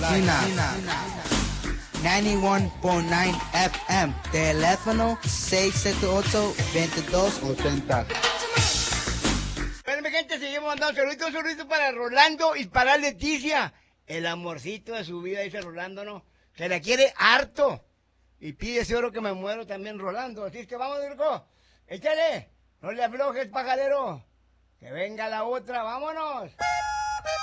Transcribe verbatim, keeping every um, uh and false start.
China. noventa y uno punto nueve F M. Teléfono seis siete ocho, veintidós ochenta. Bueno, mi gente, seguimos mandando saluditos, saluditos para Rolando y para Leticia. El amorcito de su vida, dice Rolando, ¿no? Se la quiere harto. Y pide ese oro que me muero también, Rolando. Así es que vamos, Durco. Échale. No le aflojes, pajarero. Que venga la otra, vámonos.